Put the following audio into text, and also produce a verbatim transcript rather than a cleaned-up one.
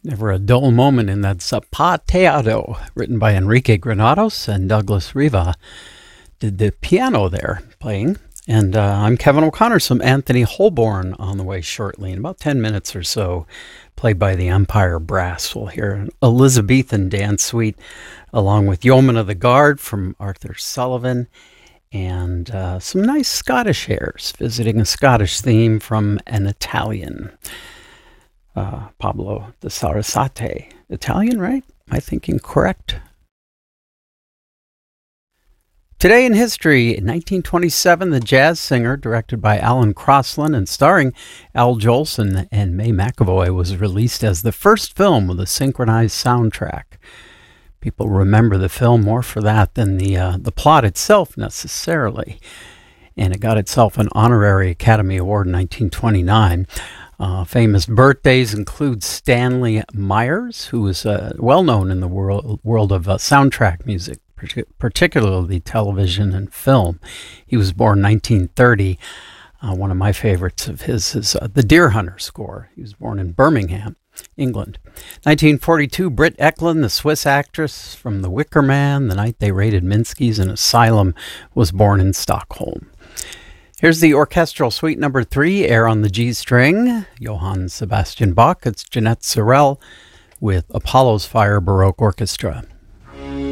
Never a dull moment in that Zapateado, written by Enrique Granados and Douglas Riva, did the piano there playing. And uh, I'm Kevin O'Connor, some Anthony Holborn on the way shortly, in about ten minutes or so, played by the Empire Brass. We'll hear an Elizabethan dance suite, along with Yeoman of the Guard from Arthur Sullivan, and uh, some nice Scottish airs, visiting a Scottish theme from an Italian. Uh, Pablo de Sarasate. Italian, right? Am I thinking correct? Today in history, in nineteen twenty-seven, The Jazz Singer, directed by Alan Crosland and starring Al Jolson and May McAvoy, was released as the first film with a synchronized soundtrack. People remember the film more for that than the uh, the plot itself necessarily. And it got itself an honorary Academy Award in nineteen twenty-nine. Uh, famous birthdays include Stanley Myers, who is uh, well known in the world world of uh, soundtrack music, particularly television and film. He was born nineteen thirty. Uh, one of my favorites of his is uh, the Deer Hunter score. He was born in Birmingham, England. nineteen forty-two, Britt Eklund, the Swiss actress from The Wicker Man, The Night They Raided Minsky's and Asylum, was born in Stockholm. Here's the orchestral suite number three, Air on the G string, Johann Sebastian Bach. It's Jeanette Sorel with Apollo's Fire Baroque Orchestra.